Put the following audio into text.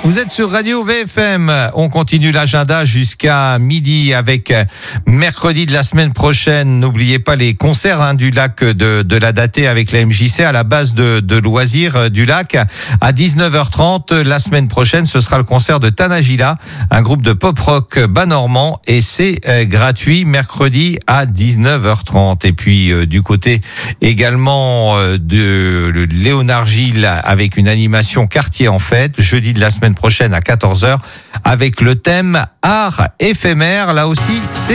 Vous êtes sur Radio VFM. On continue l'agenda jusqu'à midi avec mercredi de la semaine prochaine. N'oubliez pas les concerts du lac de la Datée avec la MJC à la base de loisirs du lac. À 19h30, la semaine prochaine, ce sera le concert de Tanagila, un groupe de pop-rock bas normand, et c'est gratuit mercredi à 19h30. Et puis du côté également de Léonard Gilles avec une animation quartier en fête, jeudi de la semaine prochaine à 14h avec le thème art éphémère. Là aussi, c'est